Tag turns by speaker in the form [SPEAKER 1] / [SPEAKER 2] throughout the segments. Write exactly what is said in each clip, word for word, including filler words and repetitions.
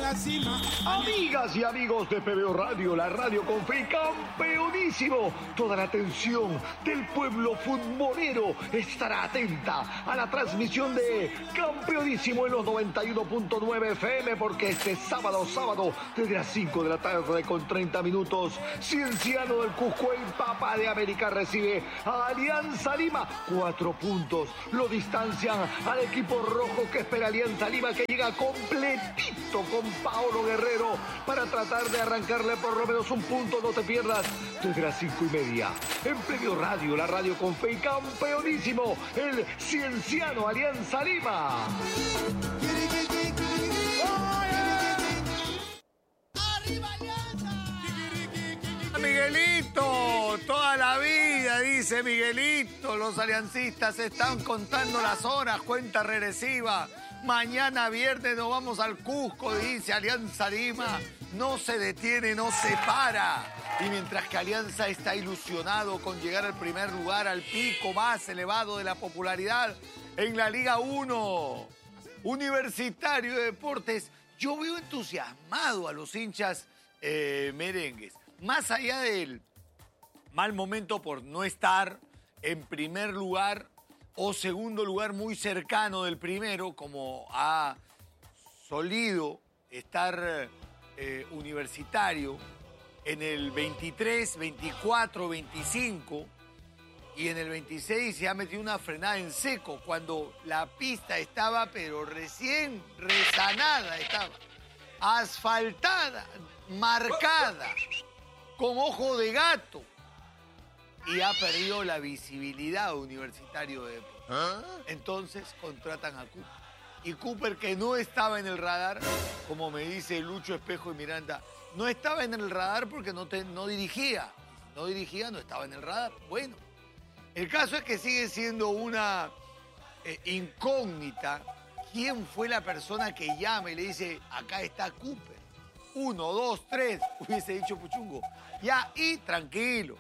[SPEAKER 1] la cima.
[SPEAKER 2] Amigas y amigos de P B O Radio, la radio con fe, campeonísimo. Toda la atención del pueblo futbolero estará atenta a la transmisión de Campeonísimo en los noventa y uno punto nueve F M, porque este sábado, sábado, desde las cinco de la tarde con treinta minutos, Cienciano del Cusco, el Papa de América, recibe a Alianza Lima. Cuatro puntos lo distancian al equipo rojo que espera Alianza Lima, que llega completito con Paolo Guerrero para tratar de arrancarle por lo menos un punto. No te pierdas desde las cinco y media en P B O Radio, la radio con fe y campeonísimo, el Cienciano Alianza Lima.
[SPEAKER 3] Miguelito, toda la vida, dice Miguelito, los aliancistas están contando las horas, cuenta regresiva. Mañana viernes nos vamos al Cusco, dice Alianza Lima. No se detiene, no se para. Y mientras que Alianza está ilusionado con llegar al primer lugar, al pico más elevado de la popularidad en la Liga uno, Universitario de Deportes, yo veo entusiasmado a los hinchas eh, merengues. Más allá del mal momento por no estar en primer lugar o segundo lugar muy cercano del primero, como ha solido estar eh, Universitario en el veintitrés, veinticuatro, veinticinco, y en el veintiséis se ha metido una frenada en seco cuando la pista estaba pero recién resanada, estaba asfaltada, marcada, con ojo de gato, y ha perdido la visibilidad Universitario de Deportes. ¿Ah? Entonces contratan a Cooper. Y Cooper, que no estaba en el radar, como me dice Lucho Espejo y Miranda, no estaba en el radar porque no, te, no dirigía. No dirigía, no estaba en el radar. Bueno, el caso es que sigue siendo una eh, incógnita. ¿Quién fue la persona que llama y le dice, acá está Cooper? Uno, dos, tres, hubiese dicho Puchungo. Ya, y tranquilo.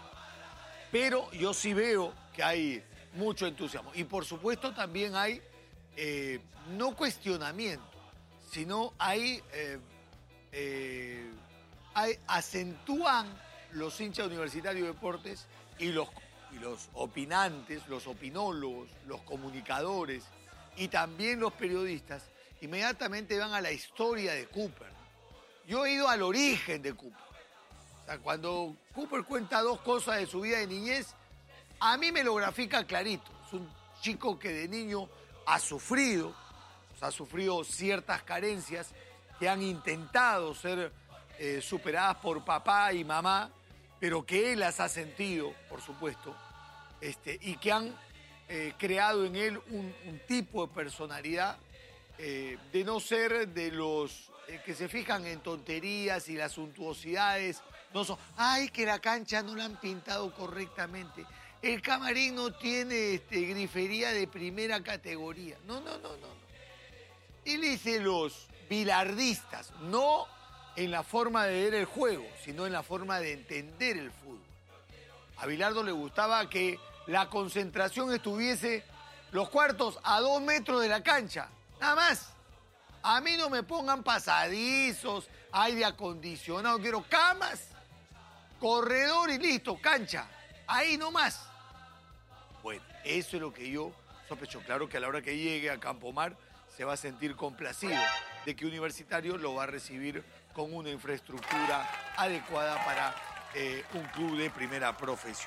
[SPEAKER 3] Pero yo sí veo que hay mucho entusiasmo. Y por supuesto también hay, eh, no cuestionamiento, sino hay, eh, eh, hay, acentúan los hinchas Universitarios de Deportes y los, y los opinantes, los opinólogos, los comunicadores y también los periodistas, inmediatamente van a la historia de Cooper. Yo he ido al origen de Cooper. O sea, cuando Cooper cuenta dos cosas de su vida de niñez, a mí me lo grafica clarito. Es un chico que de niño ha sufrido, o sea, ha sufrido ciertas carencias que han intentado ser eh, superadas por papá y mamá, pero que él las ha sentido, por supuesto, este, y que han eh, creado en él un, un tipo de personalidad eh, de no ser de los eh, que se fijan en tonterías y las suntuosidades. No son, ay, que la cancha no la han pintado correctamente. El camarín no tiene este, grifería de primera categoría. No, no, no, no. no. Él dice los bilardistas, no en la forma de ver el juego, sino en la forma de entender el fútbol. A Bilardo le gustaba que la concentración estuviese los cuartos a dos metros de la cancha. Nada más. A mí no me pongan pasadizos, aire acondicionado, quiero camas, corredor y listo, cancha. Ahí nomás. Bueno, eso es lo que yo sospecho. Claro que a la hora que llegue a Campomar se va a sentir complacido de que Universitario lo va a recibir con una infraestructura adecuada para eh, un club de primera profesión.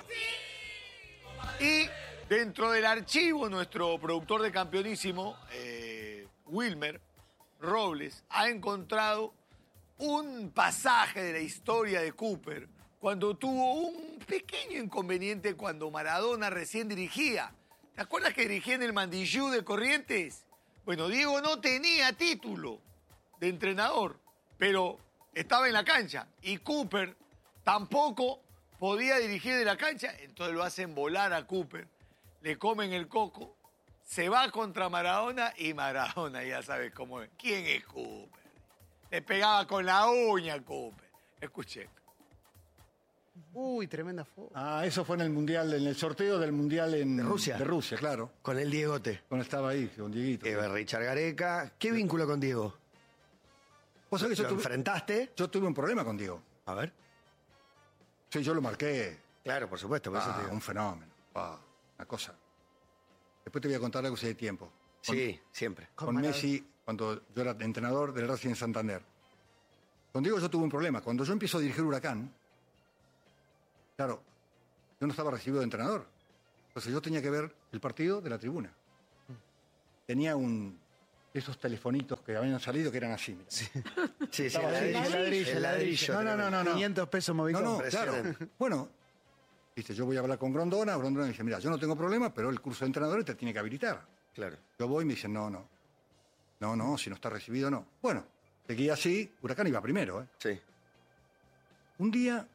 [SPEAKER 3] Y dentro del archivo, nuestro productor de Campeonísimo, eh, Wilmer Robles, ha encontrado un pasaje de la historia de Cooper cuando tuvo un pequeño inconveniente cuando Maradona recién dirigía. ¿Te acuerdas que dirigía en el Mandillú de Corrientes? Bueno, Diego no tenía título de entrenador, pero estaba en la cancha. Y Cooper tampoco podía dirigir de la cancha, entonces lo hacen volar a Cooper, le comen el coco, se va contra Maradona y Maradona ya sabes cómo es. ¿Quién es Cooper? Le pegaba con la uña Cooper. Escuché.
[SPEAKER 4] Uy, tremenda foto.
[SPEAKER 5] Ah, eso fue en el Mundial, en el sorteo del Mundial en
[SPEAKER 6] de Rusia.
[SPEAKER 5] De Rusia, claro.
[SPEAKER 6] Con el Diegote.
[SPEAKER 5] Cuando estaba ahí, con Dieguito.
[SPEAKER 6] Eh, Richard Gareca. ¿Qué vínculo con Diego?
[SPEAKER 5] ¿Vos sabés que
[SPEAKER 1] ¿Lo
[SPEAKER 5] yo tuve,
[SPEAKER 1] enfrentaste?
[SPEAKER 5] yo tuve un problema con Diego?
[SPEAKER 1] A ver.
[SPEAKER 5] Sí, yo lo marqué.
[SPEAKER 1] Claro, por supuesto. Por eso te
[SPEAKER 5] Ah,
[SPEAKER 1] digo.
[SPEAKER 5] un fenómeno. Ah, una cosa. Después te voy a contar algo si hay tiempo. Con,
[SPEAKER 1] Sí, siempre.
[SPEAKER 5] con Messi, cuando yo era entrenador del Racing en Santander. Con Diego yo tuve un problema. Cuando yo empiezo a dirigir Huracán, claro, yo no estaba recibido de entrenador. Entonces yo tenía que ver el partido de la tribuna. Tenía un esos telefonitos que habían salido que eran así. Mira.
[SPEAKER 1] Sí, sí,
[SPEAKER 5] Estaba
[SPEAKER 1] el
[SPEAKER 5] así.
[SPEAKER 1] ladrillo. El ladrillo.
[SPEAKER 5] No, no, no, no, no.
[SPEAKER 4] quinientos pesos
[SPEAKER 5] No,
[SPEAKER 4] Movicom.
[SPEAKER 5] no, claro.
[SPEAKER 1] Impresionante.
[SPEAKER 5] Bueno, dice, yo voy a hablar con Grondona. Grondona me dice, mira, yo no tengo problema, pero el curso de entrenadores te tiene que habilitar.
[SPEAKER 1] Claro.
[SPEAKER 5] Yo voy y me dicen, no, no. No, no, si no está recibido, no. Bueno, seguía así. Huracán iba primero, ¿eh?
[SPEAKER 1] Sí.
[SPEAKER 5] Un día,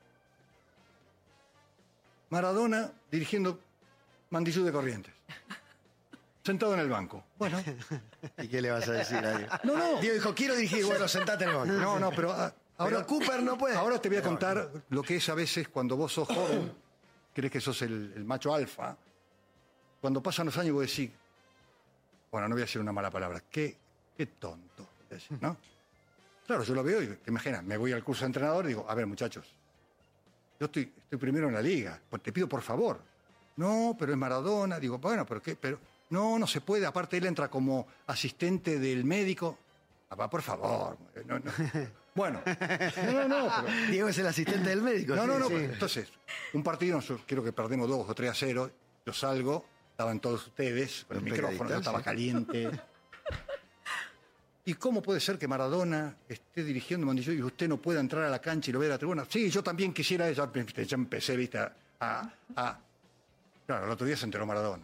[SPEAKER 5] Maradona dirigiendo Mandillú de Corrientes. Sentado en el banco. Bueno,
[SPEAKER 1] ¿Y qué le vas a decir a Diego?
[SPEAKER 5] no, no.
[SPEAKER 1] Diego dijo, quiero dirigir. Bueno, sentate en el banco.
[SPEAKER 5] No, no, pero ah, ahora
[SPEAKER 1] Pero Cooper no puede.
[SPEAKER 5] Ahora te voy a contar lo que es a veces cuando vos sos joven, crees que sos el, el macho alfa. Cuando pasan los años vos decís, bueno, no voy a decir una mala palabra, qué, qué tonto, decís, ¿no? Claro, yo lo veo y te imaginas, me voy al curso de entrenador y digo, a ver, muchachos, yo estoy, estoy primero en la liga, pues te pido por favor. No, pero es Maradona. Digo, bueno, pero qué, pero no, no se puede. Aparte él entra como asistente del médico. Papá, por favor. No, no. Bueno, no, no, no. Pero,
[SPEAKER 1] Diego es el asistente del médico.
[SPEAKER 5] no,
[SPEAKER 1] sí,
[SPEAKER 5] no, no.
[SPEAKER 1] sí.
[SPEAKER 5] pero entonces, un partido, nosotros creo que perdemos dos o tres a cero. Yo salgo, estaban todos ustedes, con el
[SPEAKER 1] Los
[SPEAKER 5] micrófono, yo
[SPEAKER 1] periodistas,
[SPEAKER 5] estaba
[SPEAKER 1] sí.
[SPEAKER 5] caliente. ¿Y cómo puede ser que Maradona esté dirigiendo Mandillú y usted no pueda entrar a la cancha y lo vea a la tribuna? Sí, yo también quisiera, ya, ya empecé, viste, a, a... Claro, el otro día se enteró Maradona.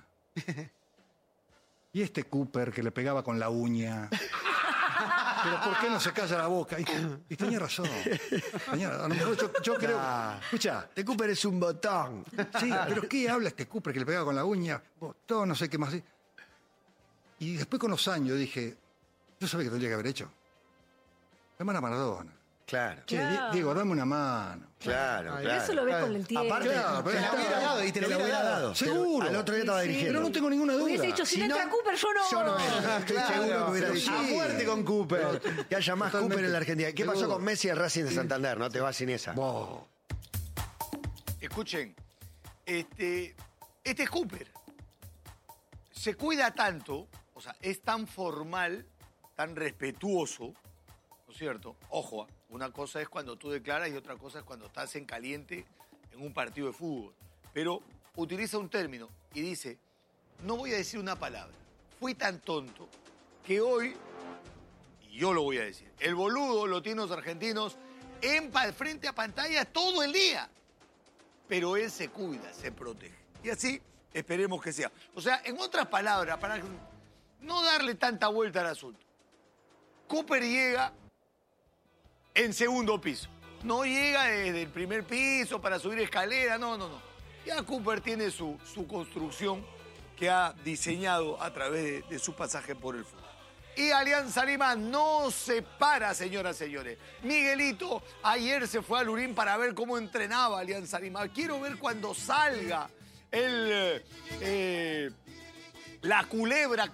[SPEAKER 5] Y este Cooper que le pegaba con la uña. Pero ¿por qué no se calla la boca? Y, y tenía razón. Tenía, a lo mejor yo, yo creo...
[SPEAKER 1] Nah.
[SPEAKER 5] Escucha,
[SPEAKER 1] Este Cooper es un botón.
[SPEAKER 5] sí, pero ¿qué habla este Cooper que le pegaba con la uña? Botón, no sé qué más. Y después con los años dije, yo sabía que tendría que haber hecho. Llamar a Maradona.
[SPEAKER 1] Claro.
[SPEAKER 5] Che,
[SPEAKER 6] Claro.
[SPEAKER 5] Diego, dame una mano.
[SPEAKER 1] Claro,
[SPEAKER 6] Pero
[SPEAKER 1] claro.
[SPEAKER 6] eso lo ves con el tiempo.
[SPEAKER 1] Aparte,
[SPEAKER 5] Claro,
[SPEAKER 1] te
[SPEAKER 5] pero
[SPEAKER 1] lo
[SPEAKER 5] está-
[SPEAKER 1] hubiera dado y te lo hubiera dado.
[SPEAKER 5] Seguro.
[SPEAKER 1] Al otro día estaba
[SPEAKER 6] Sí, sí.
[SPEAKER 1] dirigiendo.
[SPEAKER 5] Pero no tengo ninguna duda.
[SPEAKER 6] Hubiese dicho, si,
[SPEAKER 1] Si
[SPEAKER 6] no
[SPEAKER 1] no,
[SPEAKER 6] entra Cooper, yo no.
[SPEAKER 1] Yo no entro. Estoy
[SPEAKER 5] Claro,
[SPEAKER 1] seguro que hubiera
[SPEAKER 5] pero
[SPEAKER 1] dicho,
[SPEAKER 5] sí.
[SPEAKER 1] "A muerte con Cooper". Que haya más
[SPEAKER 5] Totalmente.
[SPEAKER 1] Cooper en la Argentina. ¿Qué pasó
[SPEAKER 5] Seguro.
[SPEAKER 1] con Messi y el Racing de Santander? No te vas sin esa.
[SPEAKER 5] Vos.
[SPEAKER 3] Escuchen, este, este es Cooper. Se cuida tanto, o sea, es tan formal, tan respetuoso, ¿no es cierto? Ojo, una cosa es cuando tú declaras y otra cosa es cuando estás en caliente en un partido de fútbol. Pero utiliza un término y dice, no voy a decir una palabra. Fui tan tonto que hoy, y yo lo voy a decir, el boludo lo tienen los argentinos en pa- frente a pantalla todo el día. Pero él se cuida, se protege. Y así esperemos que sea. O sea, en otras palabras, para no darle tanta vuelta al asunto, Cooper llega en segundo piso. No llega desde el primer piso para subir escalera, no, no, no. Ya Cooper tiene su, su construcción que ha diseñado a través de, de su pasaje por el fútbol. Y Alianza Lima no se para, señoras y señores. Miguelito ayer se fue a Lurín para ver cómo entrenaba Alianza Lima. Quiero ver cuando salga el, eh, eh, la culebra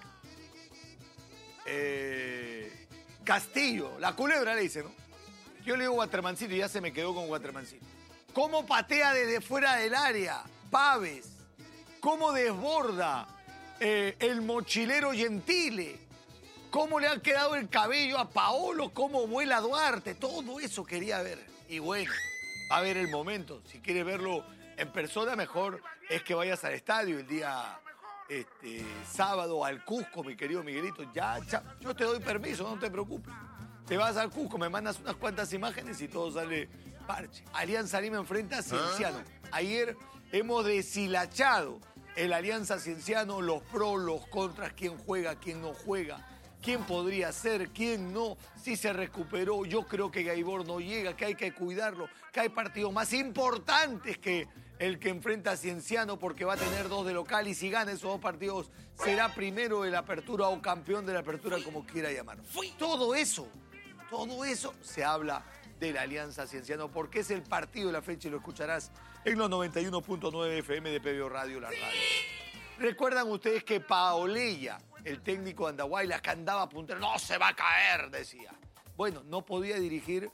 [SPEAKER 3] eh, Castillo. La culebra le dice, ¿no? Yo le digo Watermancito y ya se me quedó con Watermancito. Cómo patea desde fuera del área, Paves. Cómo desborda eh, el mochilero Gentile. Cómo le ha quedado el cabello a Paolo, cómo vuela Duarte. Todo eso quería ver. Y bueno, va a ver el momento. Si quieres verlo en persona, mejor es que vayas al estadio el día este, sábado al Cusco, mi querido Miguelito. Ya, ya, yo te doy permiso, no te preocupes. Te vas al Cusco, me mandas unas cuantas imágenes y todo sale parche. Alianza Lima enfrenta a Cienciano. Ayer hemos deshilachado el Alianza Cienciano, los pros, los contras, quién juega, quién no juega, quién podría ser, quién no, si se recuperó. Yo creo que Gaibor no llega, que hay que cuidarlo, que hay partidos más importantes que el que enfrenta a Cienciano porque va a tener dos de local y si gana esos dos partidos será primero de la apertura o campeón de la apertura, como quiera llamarlo. Todo eso, todo eso se habla de la Alianza Cienciano porque es el partido de la fecha y lo escucharás en los noventa y uno punto nueve F M de P B O Radio, la radio. ¿Recuerdan ustedes que Paoleya, el técnico de Andahuaylas, que andaba puntero, no se va a caer, decía? bueno, no podía dirigir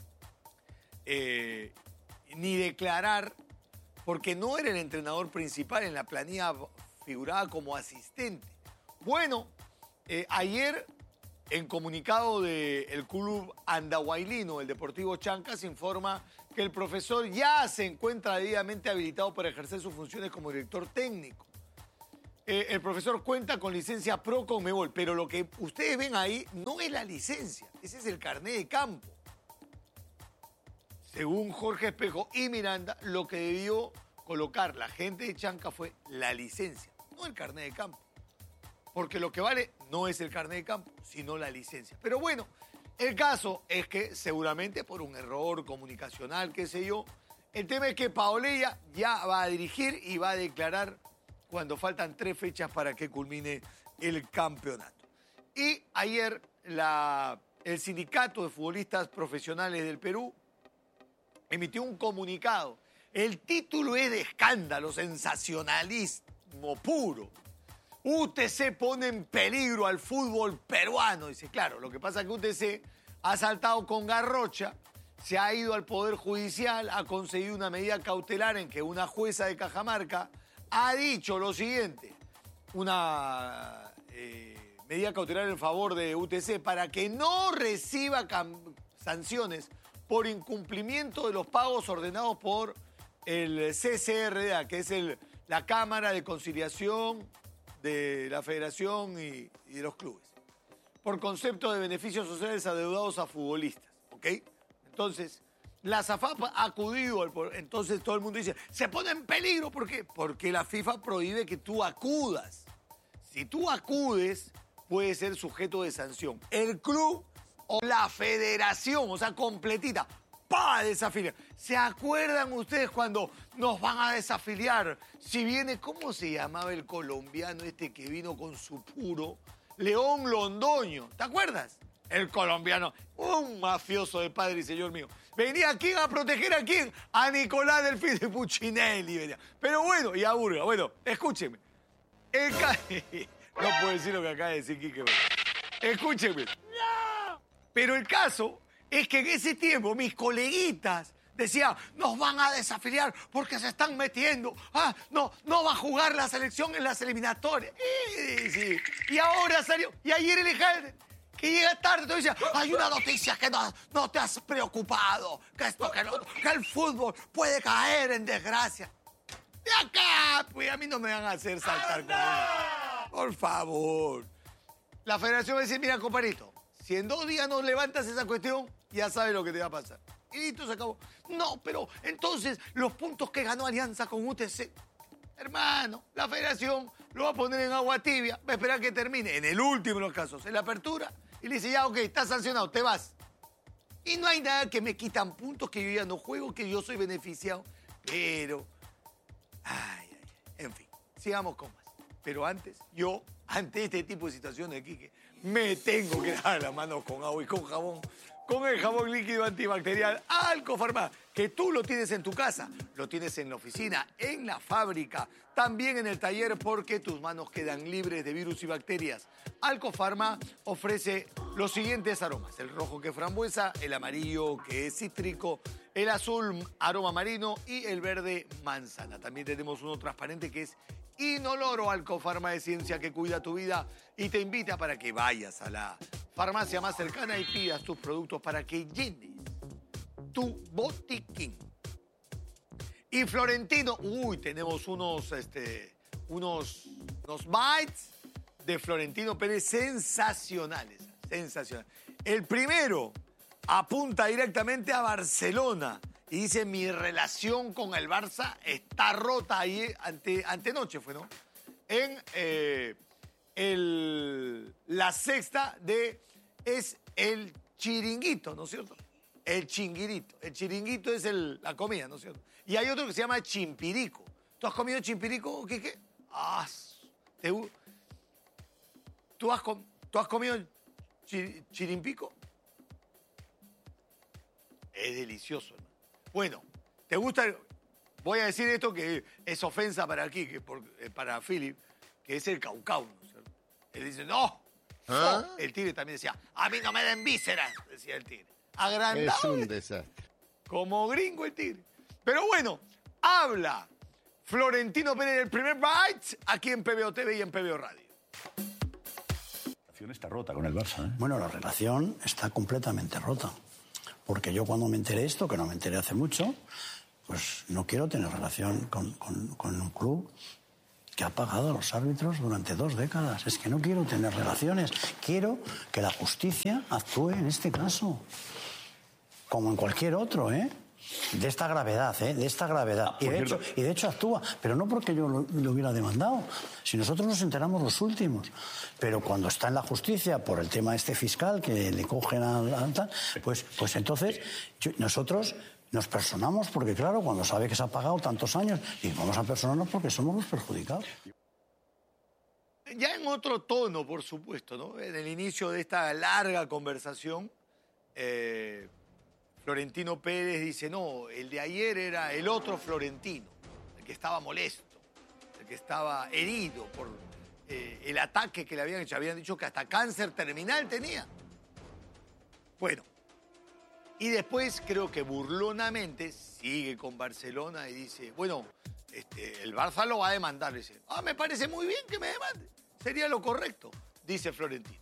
[SPEAKER 3] eh, ni declarar, porque no era el entrenador principal, en la planilla figuraba como asistente. Bueno, eh, ayer, en comunicado del club andahuaylino, el Deportivo Chanca, se informa que el profesor ya se encuentra debidamente habilitado para ejercer sus funciones como director técnico. Eh, el profesor cuenta con licencia Pro Conmebol, pero lo que ustedes ven ahí no es la licencia, ese es el carnet de campo. Según Jorge Espejo y Miranda, lo que debió colocar la gente de Chanca fue la licencia, no el carnet de campo. Porque lo que vale no es el carnet de campo, sino la licencia. Pero bueno, el caso es que seguramente por un error comunicacional, qué sé yo, el tema es que Paolella ya va a dirigir y va a declarar cuando faltan tres fechas para que culmine el campeonato. Y ayer la, el Sindicato de Futbolistas Profesionales del Perú emitió un comunicado. El título es de escándalo, sensacionalismo puro. U T C pone en peligro al fútbol peruano. Dice, claro, lo que pasa es que U T C ha saltado con garrocha, se ha ido al Poder Judicial, ha conseguido una medida cautelar en que una jueza de Cajamarca ha dicho lo siguiente, una eh, medida cautelar en favor de U T C para que no reciba sanciones por incumplimiento de los pagos ordenados por el C C R D A, que es el, la Cámara de Conciliación de la Federación y, y de los clubes, por concepto de beneficios sociales adeudados a futbolistas, ¿ok? Entonces, la SAFAP ha acudido, al, entonces todo el mundo dice, se pone en peligro, ¿por qué? Porque la FIFA prohíbe que tú acudas. Si tú acudes, puede ser sujeto de sanción. El club o la federación, o sea, completita, ¡pa! Desafiliar. ¿Se acuerdan ustedes cuando nos van a desafiliar? Si viene, ¿cómo se llamaba el colombiano este que vino con su puro? León Londoño, ¿te acuerdas? El colombiano, un mafioso de padre y señor mío. Venía aquí a proteger a quién? A Nicolás Delfín de Puccinelli. Venía. Pero bueno, y a Burga. Bueno, escúcheme. El ca... No puedo decir lo que acaba de decir Quique. Escúcheme. ¡No! Pero el caso es que en ese tiempo mis coleguitas decían, nos van a desafiliar porque se están metiendo. Ah, no, no va a jugar la selección en las eliminatorias. Y, sí. Y ahora salió. Y ayer el Alejandro, que llega tarde, te dice, hay una noticia que no, no te has preocupado, que esto, que, no, que el fútbol puede caer en desgracia. De acá, pues a mí no me van a hacer saltar con eso. Por favor. La federación va a decir, mira, compadrito, si en dos días no levantas esa cuestión, ya sabes lo que te va a pasar. Y listo, se acabó. No, pero entonces los puntos que ganó Alianza con U T C, hermano, la federación lo va a poner en agua tibia, va a esperar que termine, en el último de los casos, en la apertura, y le dice, ya, ok, estás sancionado, te vas. Y no hay nada que me quitan puntos, que yo ya no juego, que yo soy beneficiado. Pero, ay, ay, en fin, sigamos con más. Pero antes, yo, ante este tipo de situaciones aquí, que me tengo que dar las manos con agua y con jabón, con el jabón líquido antibacterial Alcofarma, que tú lo tienes en tu casa, lo tienes en la oficina, en la fábrica, también en el taller, porque tus manos quedan libres de virus y bacterias. Alcofarma ofrece los siguientes aromas: el rojo que es frambuesa, el amarillo que es cítrico, el azul aroma marino y el verde manzana. También tenemos uno transparente que es inoloro. Alcofarma de ciencia que cuida tu vida y te invita para que vayas a la farmacia más cercana y pidas tus productos para que llenes tu botiquín. Y Florentino, uy, tenemos unos, este, unos, unos bites de Florentino Pérez sensacionales, sensacionales. El primero apunta directamente a Barcelona y dice, mi relación con el Barça está rota. Ahí ante, antenoche fue, ¿no? En eh, el, la sexta de, es el chiringuito, ¿no es cierto? El chinguirito. El chiringuito es el, la comida, ¿no es cierto? Y hay otro que se llama chimpirico. ¿Tú has comido chimpirico, Quique? Ah, ¿te, ¿tú, has, ¿Tú has comido chir, chirimpico? Es delicioso, ¿no? Bueno, ¿te gusta? Voy a decir esto que es ofensa para Quique, por, para Philip, que es el caucao, ¿no es cierto? Él dice, no, ¿Ah? El Tigre también decía, a mí no me den vísceras, decía el Tigre. Agrandado.
[SPEAKER 1] Es un desastre.
[SPEAKER 3] Como gringo el Tigre. Pero bueno, habla Florentino Pérez del primer bite aquí en P B O T V y en P B O Radio.
[SPEAKER 6] La relación está rota con el Barça, ¿eh?
[SPEAKER 7] Bueno, la relación está completamente rota. Porque yo cuando me enteré esto, que no me enteré hace mucho, pues no quiero tener relación con, con, con un club que ha pagado a los árbitros durante dos décadas. Es que no quiero tener relaciones. Quiero que la justicia actúe en este caso. Como en cualquier otro, ¿eh? De esta gravedad, ¿eh? De esta gravedad.
[SPEAKER 6] Ah,
[SPEAKER 7] y, de hecho, y de hecho actúa. Pero no porque yo lo, lo hubiera demandado. Si nosotros nos enteramos los últimos. Pero cuando está en la justicia por el tema este fiscal que le cogen a la... Pues, pues entonces yo, nosotros... Nos personamos porque, claro, cuando sabe que se ha pagado tantos años, y vamos a personarnos porque somos los perjudicados.
[SPEAKER 3] Ya en otro tono, por supuesto, ¿no? En el inicio de esta larga conversación, eh, Florentino Pérez dice, no, el de ayer era el otro Florentino, el que estaba molesto, el que estaba herido por eh, el ataque que le habían hecho. Habían dicho que hasta cáncer terminal tenía. Bueno. Y después creo que burlonamente sigue con Barcelona y dice, bueno, este, el Barça lo va a demandar. Dice, ah, me parece muy bien que me demande. Sería lo correcto, dice Florentino.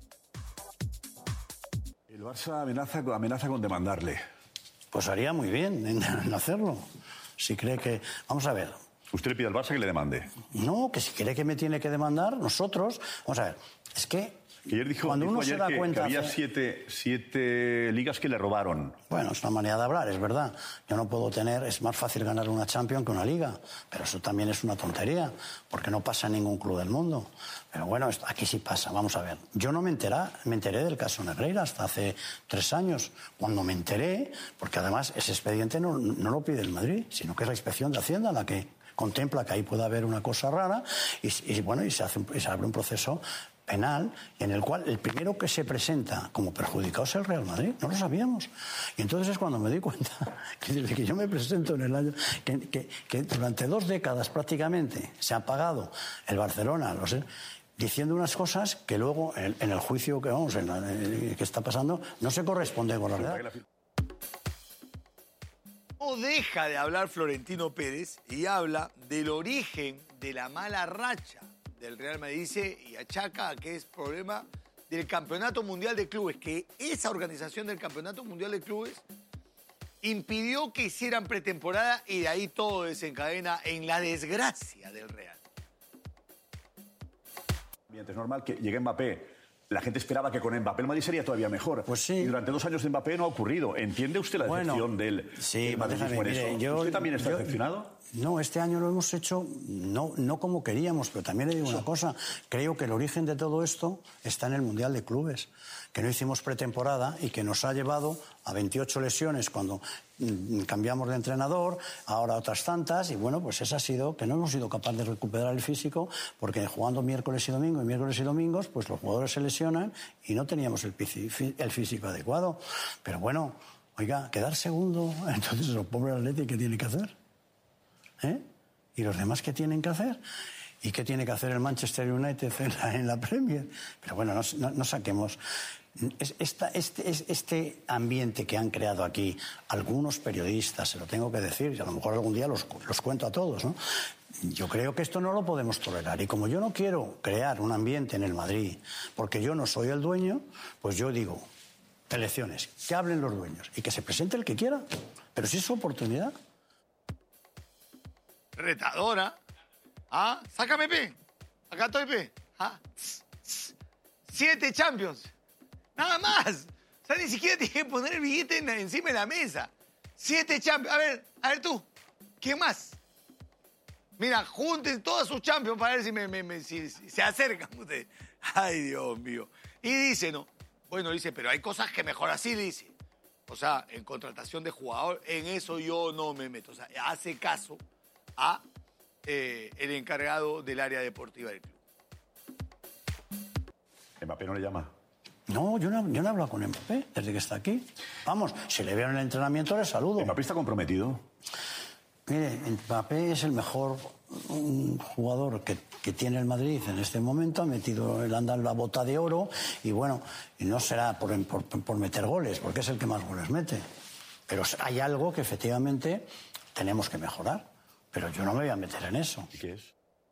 [SPEAKER 6] El Barça amenaza, amenaza con demandarle.
[SPEAKER 7] Pues haría muy bien en, en hacerlo. Si cree que... Vamos a ver.
[SPEAKER 6] ¿Usted le pide al Barça que le demande?
[SPEAKER 7] No, que si cree que me tiene que demandar, nosotros... Vamos a ver, es que...
[SPEAKER 6] Que ayer dijo,
[SPEAKER 7] Cuando
[SPEAKER 6] dijo
[SPEAKER 7] uno
[SPEAKER 6] ayer
[SPEAKER 7] se da
[SPEAKER 6] que,
[SPEAKER 7] cuenta
[SPEAKER 6] que había
[SPEAKER 7] hace-
[SPEAKER 6] siete, siete ligas que le robaron.
[SPEAKER 7] Bueno, es una manera de hablar, es verdad. Yo no puedo tener... Es más fácil ganar una Champions que una Liga. Pero eso también es una tontería, porque no pasa en ningún club del mundo. Pero bueno, esto- aquí sí pasa, vamos a ver. Yo no me enteré, me enteré del caso Negreira hasta hace tres años. Cuando me enteré, porque además ese expediente no, no lo pide el Madrid, sino que es la Inspección de Hacienda la que contempla que ahí puede haber una cosa rara y, y bueno, y se, hace un- y se abre un proceso penal en el cual el primero que se presenta como perjudicado es el Real Madrid. No lo sabíamos. Y entonces es cuando me di cuenta que desde que yo me presento en el año... que, que, que durante dos décadas prácticamente se ha pagado el Barcelona, no sé, diciendo unas cosas que luego en, en el juicio que, vamos, en la- en- que está pasando no se corresponde con la verdad.
[SPEAKER 3] No deja de hablar Florentino Pérez y habla del origen de la mala racha del Real Madrid. Dice y achaca a que es problema del Campeonato Mundial de Clubes, que esa organización del Campeonato Mundial de Clubes impidió que hicieran pretemporada y de ahí todo desencadena en la desgracia del Real.
[SPEAKER 6] Es normal que llegue Mbappé. La gente esperaba que con Mbappé el Madrid sería todavía mejor.
[SPEAKER 7] Pues sí.
[SPEAKER 6] Y durante dos años de Mbappé no ha ocurrido. ¿Entiende usted la
[SPEAKER 7] Bueno,
[SPEAKER 6] decepción del,
[SPEAKER 7] sí,
[SPEAKER 6] del madridismo
[SPEAKER 7] déjame,
[SPEAKER 6] en
[SPEAKER 7] mire,
[SPEAKER 6] eso?
[SPEAKER 7] yo-
[SPEAKER 6] ¿Usted también está
[SPEAKER 7] yo-
[SPEAKER 6] decepcionado?
[SPEAKER 7] No, este año lo hemos hecho no, no como queríamos, pero también le digo una cosa. Creo que el origen de todo esto está en el Mundial de Clubes, que no hicimos pretemporada y que nos ha llevado a veintiocho lesiones cuando mm, cambiamos de entrenador, ahora otras tantas, y bueno, pues esa ha sido que no hemos sido capaces de recuperar el físico, porque jugando miércoles y domingo y miércoles y domingos, pues los jugadores se lesionan y no teníamos el, pici- el físico adecuado. Pero bueno, oiga, quedar segundo, entonces el pobre Atleti, ¿qué tiene que hacer? ¿Eh? ¿Y los demás qué tienen que hacer? ¿Y qué tiene que hacer el Manchester United en la, en la Premier? Pero bueno, no, no, no saquemos... Es- esta- este, es- este ambiente que han creado aquí algunos periodistas, se lo tengo que decir, y a lo mejor algún día los, los cuento a todos, ¿no? Yo creo que esto no lo podemos tolerar. Y como yo no quiero crear un ambiente en el Madrid, porque yo no soy el dueño, pues yo digo, elecciones, que hablen los dueños y que se presente el que quiera. Pero si es su oportunidad.
[SPEAKER 3] Retadora. ¿Ah? Sácame, P. Acá estoy, P. ¿Ah? Tss, tss. Siete Champions. Nada más. O sea, ni siquiera tiene que poner el billete en- encima de la mesa. Siete Champions. A ver, a ver tú. ¿Qué más? Mira, junten todos sus Champions para ver si, me, me- me- si- si se acercan ustedes. Ay, Dios mío. Y dice, ¿no? Bueno, dice, pero hay cosas que mejor así, dice. O sea, en contratación de jugador, en eso yo no me meto. O sea, hace caso a eh, el encargado del área deportiva del club.
[SPEAKER 6] Mbappé no le llama.
[SPEAKER 7] No, yo no, yo no he hablado con Mbappé desde que está aquí. Vamos, si le veo en el entrenamiento le saludo.
[SPEAKER 6] ¿Mbappé está comprometido?
[SPEAKER 7] Mire, Mbappé es el mejor un jugador que, que tiene el Madrid en este momento, ha metido el anda en la bota de oro y bueno, y no será por, por, por meter goles, porque es el que más goles mete. Pero hay algo que efectivamente tenemos que mejorar. Pero yo no me voy a meter en eso.
[SPEAKER 6] ¿Y qué es?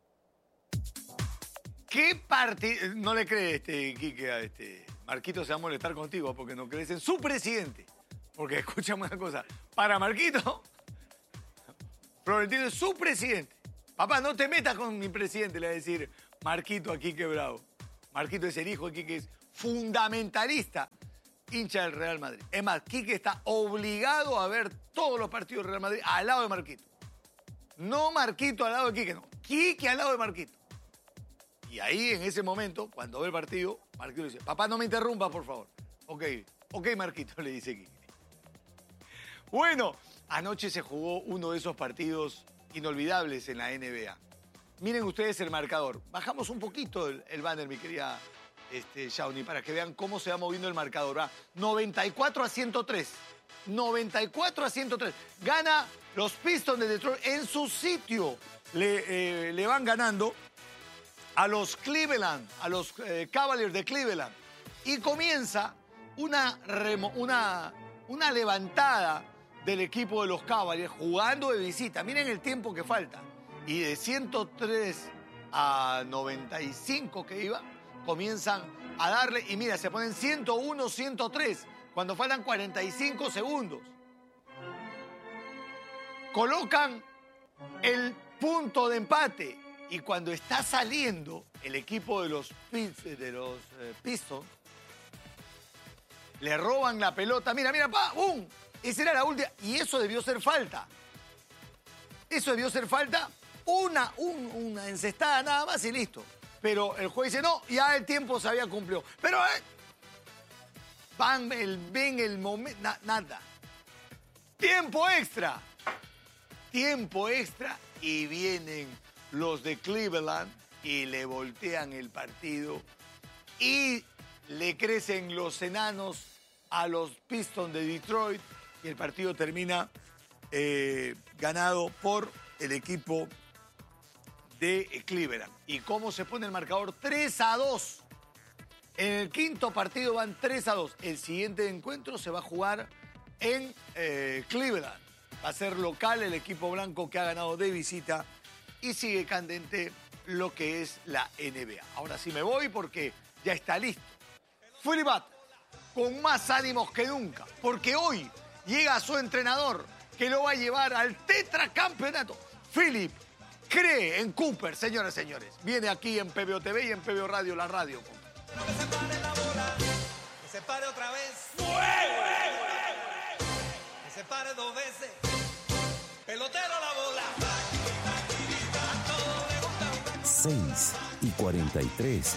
[SPEAKER 3] ¿Qué partido? No le crees, este, Quique, a este. Marquito se va a molestar contigo porque no crees en su presidente. Porque escúchame una cosa. Para Marquito, Florentino es su presidente. Papá, no te metas con mi presidente, le va a decir Marquito a Quique Bravo. Marquito es el hijo de Quique, es fundamentalista, hincha del Real Madrid. Es más, Quique está obligado a ver todos los partidos del Real Madrid al lado de Marquito. No Marquito al lado de Quique, no. Quique al lado de Marquito. Y ahí, en ese momento, cuando ve el partido, Marquito le dice, papá, no me interrumpas, por favor. Ok, ok, Marquito, le dice Quique. Bueno, anoche se jugó uno de esos partidos inolvidables en la N B A. Miren ustedes el marcador. Bajamos un poquito el, el banner, mi querida este, Shawnee, para que vean cómo se va moviendo el marcador. ¿Va? noventa y cuatro a ciento tres. noventa y cuatro a ciento tres. Gana los Pistons de Detroit en su sitio. Le, eh, le van ganando a los Cleveland, a los eh, Cavaliers de Cleveland. Y comienza una, remo, una, una levantada del equipo de los Cavaliers jugando de visita. Miren el tiempo que falta. Y de ciento tres a noventa y cinco que iba, comienzan a darle. Y mira, se ponen ciento uno, ciento tres, cuando faltan cuarenta y cinco segundos. Colocan el punto de empate. Y cuando está saliendo el equipo de los, de los eh, Pistons, le roban la pelota. Mira, mira, pa, ¡bum! Esa era la última. Y eso debió ser falta. Eso debió ser falta. Una, un, una encestada nada más y listo. Pero el juez dice, no, ya el tiempo se había cumplido. Pero, eh, van el, ven el momento, na, nada. Tiempo extra. Tiempo extra y vienen los de Cleveland y le voltean el partido. Y le crecen los enanos a los Pistons de Detroit. Y el partido termina eh, ganado por el equipo de Cleveland. ¿Y cómo se pone el marcador? tres a dos. En el quinto partido van tres a dos. El siguiente encuentro se va a jugar en eh, Cleveland. Va a ser local el equipo blanco que ha ganado de visita. Y sigue candente lo que es la N B A. Ahora sí me voy porque ya está listo. Philip Butler, con más ánimos que nunca. Porque hoy llega su entrenador que lo va a llevar al tetracampeonato. Philip cree en Cooper, señoras y señores. Viene aquí en P B O T V y en P B O Radio, la radio.
[SPEAKER 8] Que se pare la bola, que se pare otra vez. Que se pare dos veces. Pelotero la bola.
[SPEAKER 9] seis y cuarenta y tres.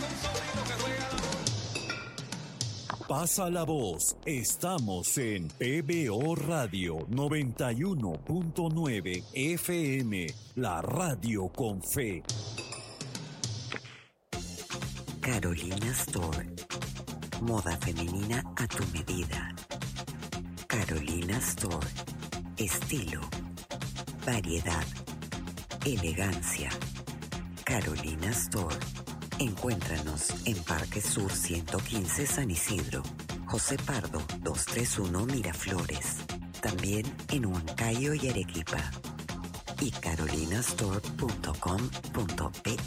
[SPEAKER 9] Pasa la voz. Estamos en P B O Radio noventa y uno punto nueve F M, la radio con fe.
[SPEAKER 10] Carolina Store. Moda femenina a tu medida. Carolina Store. Estilo. Variedad. Elegancia. Carolina Store. Encuéntranos en Parque Sur ciento quince San Isidro, José Pardo doscientos treinta y uno Miraflores, también en Huancayo y Arequipa, y carolinastore punto com punto pe.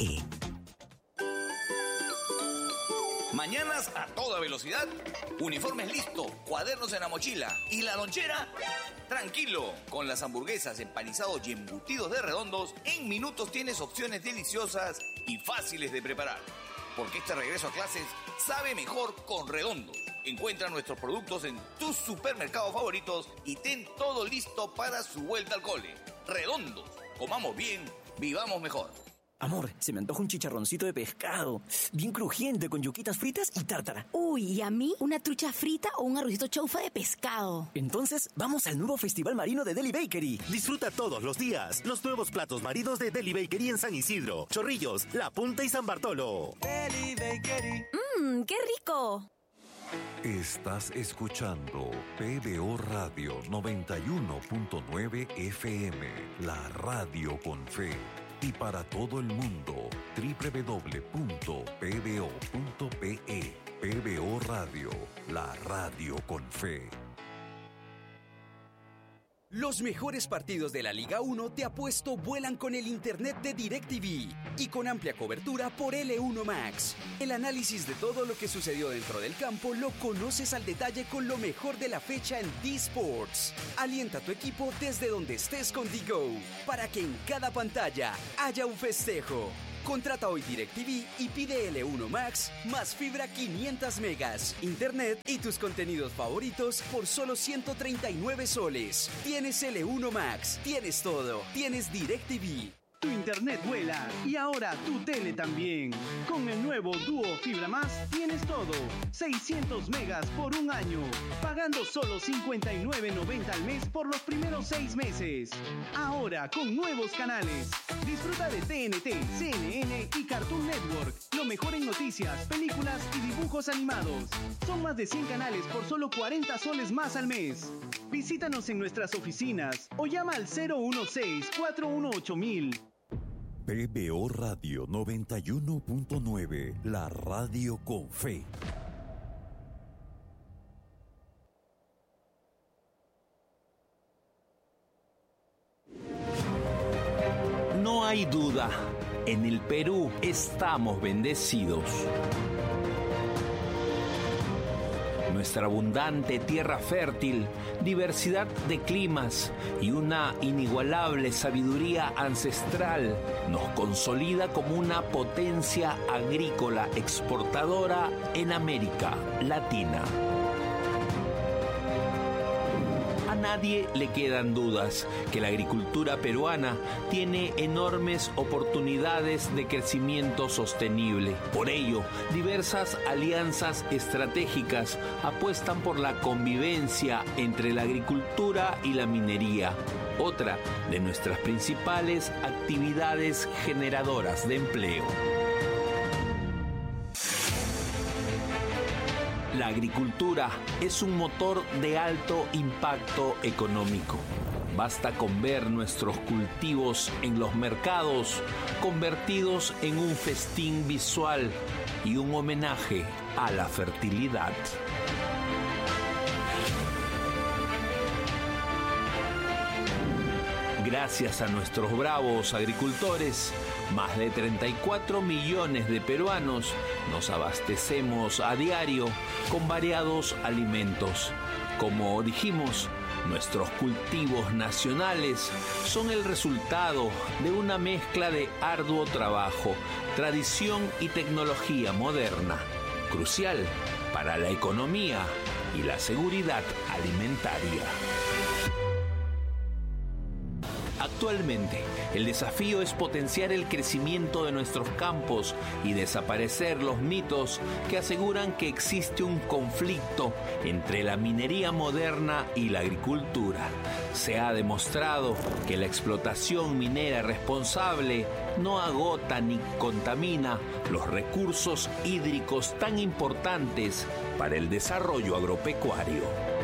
[SPEAKER 11] Mañanas a toda velocidad, uniformes listo, cuadernos en la mochila y la lonchera, tranquilo. Con las hamburguesas, empanizados y embutidos de Redondos, en minutos tienes opciones deliciosas y fáciles de preparar. Porque este regreso a clases sabe mejor con Redondos. Encuentra nuestros productos en tus supermercados favoritos y ten todo listo para su vuelta al cole. Redondos, comamos bien, vivamos mejor.
[SPEAKER 12] Amor, se me antoja un chicharroncito de pescado, bien crujiente, con yuquitas fritas y tártara.
[SPEAKER 13] Uy, ¿y a mí? ¿Una trucha frita o un arrocito chaufa de pescado?
[SPEAKER 12] Entonces, vamos al nuevo Festival Marino de Deli Bakery.
[SPEAKER 14] Disfruta todos los días los nuevos platos marinos de Deli Bakery en San Isidro, Chorrillos, La Punta y San Bartolo.
[SPEAKER 8] Deli Bakery.
[SPEAKER 13] Mmm, qué rico.
[SPEAKER 9] Estás escuchando P B O Radio noventa y uno punto nueve F M, la radio con fe. Y para todo el mundo, doble u doble u doble u punto p b o punto p e. P B O Radio, la radio con fe.
[SPEAKER 15] Los mejores partidos de la Liga uno Te Apuesto vuelan con el internet de DirecTV y con amplia cobertura por L uno Max. El análisis de todo lo que sucedió dentro del campo lo conoces al detalle con lo mejor de la fecha en D-Sports. Alienta a tu equipo desde donde estés con DiGo para que en cada pantalla haya un festejo. Contrata hoy DirecTV y pide L uno Max más fibra quinientos megas, internet y tus contenidos favoritos por solo ciento treinta y nueve soles. Tienes L uno Max, tienes todo, tienes DirecTV.
[SPEAKER 16] Tu internet vuela y ahora tu tele también. Con el nuevo Duo Fibra Más tienes todo. seiscientos megas por un año. Pagando solo cincuenta y nueve noventa al mes por los primeros seis meses. Ahora con nuevos canales. Disfruta de T N T, C N N y Cartoon Network. Lo mejor en noticias, películas y dibujos animados. Son más de cien canales por solo cuarenta soles más al mes. Visítanos en nuestras oficinas o llama al cero uno seis, cuatro uno ocho mil.
[SPEAKER 9] P B O Radio noventa y uno punto nueve, la radio con fe.
[SPEAKER 17] No hay duda, en el Perú estamos bendecidos. Nuestra abundante tierra fértil, diversidad de climas y una inigualable sabiduría ancestral nos consolida como una potencia agrícola exportadora en América Latina. A nadie le quedan dudas que la agricultura peruana tiene enormes oportunidades de crecimiento sostenible. Por ello, diversas alianzas estratégicas apuestan por la convivencia entre la agricultura y la minería, otra de nuestras principales actividades generadoras de empleo. La agricultura es un motor de alto impacto económico. Basta con ver nuestros cultivos en los mercados convertidos en un festín visual y un homenaje a la fertilidad. Gracias a nuestros bravos agricultores, más de treinta y cuatro millones de peruanos nos abastecemos a diario con variados alimentos. Como dijimos, nuestros cultivos nacionales son el resultado de una mezcla de arduo trabajo, tradición y tecnología moderna, crucial para la economía y la seguridad alimentaria. Actualmente, el desafío es potenciar el crecimiento de nuestros campos y desaparecer los mitos que aseguran que existe un conflicto entre la minería moderna y la agricultura. Se ha demostrado que la explotación minera responsable no agota ni contamina los recursos hídricos tan importantes para el desarrollo agropecuario.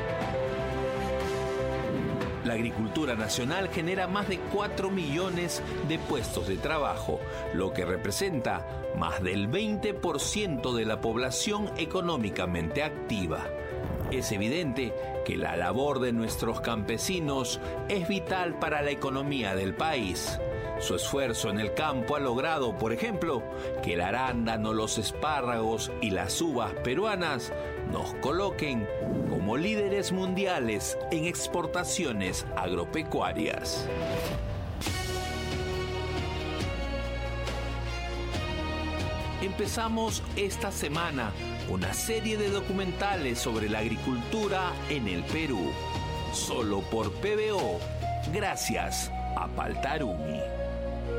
[SPEAKER 17] La agricultura nacional genera más de cuatro millones de puestos de trabajo, lo que representa más del veinte por ciento de la población económicamente activa. Es evidente que la labor de nuestros campesinos es vital para la economía del país. Su esfuerzo en el campo ha logrado, por ejemplo, que el arándano, los espárragos y las uvas peruanas nos coloquen como líderes mundiales en exportaciones agropecuarias. Empezamos esta semana una serie de documentales sobre la agricultura en el Perú, solo por P B O, gracias a Paltarumi.